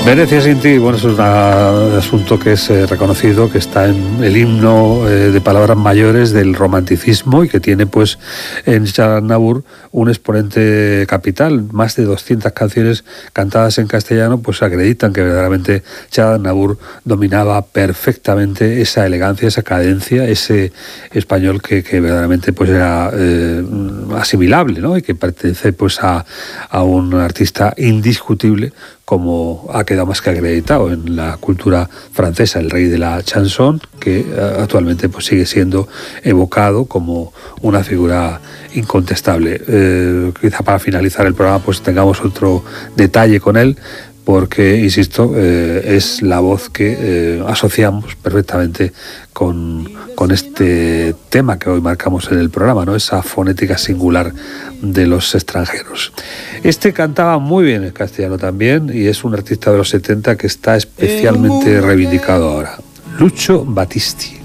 Venecia sin ti, bueno, eso es un asunto que es reconocido, que está en el himno de palabras mayores del romanticismo y que tiene pues en Charles Aznavour un exponente capital. Más de 200 canciones cantadas en castellano pues acreditan que verdaderamente Charles Aznavour dominaba perfectamente esa elegancia, esa cadencia, ese español que verdaderamente pues era asimilable, ¿no? Y que pertenece pues a un artista indiscutible, como ha quedado más que acreditado en la cultura francesa, el rey de la chanson, que actualmente pues sigue siendo evocado como una figura incontestable. Quizá para finalizar el programa pues tengamos otro detalle con él, porque, insisto, es la voz que asociamos perfectamente con este tema que hoy marcamos en el programa, ¿no? Esa fonética singular de los extranjeros. Este cantaba muy bien en castellano también y es un artista de los 70 que está especialmente reivindicado ahora. Lucio Battisti.